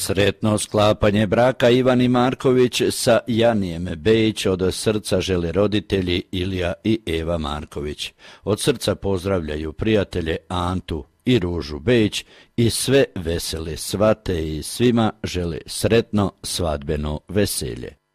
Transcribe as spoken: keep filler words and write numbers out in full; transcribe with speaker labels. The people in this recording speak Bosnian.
Speaker 1: Sretno sklapanje braka Ivani Marković sa Janijem Bejić od srca žele roditelji Ilija i Eva Marković. Od srca pozdravljaju prijatelje Antu i Ružu Bejić i sve vesele svate i svima žele sretno svadbeno veselje.